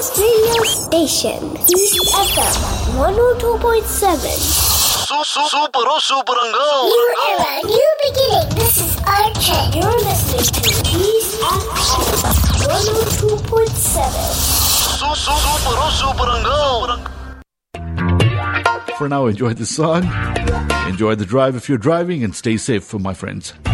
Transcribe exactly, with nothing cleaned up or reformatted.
first radio station, East F M one oh two point seven. Super, oh, super, New era, new beginning. This is our trend. You're listening to East F M one oh two point seven. Super, oh, super, For now, enjoy the song, enjoy the drive if you're driving, and stay safe, for my friends.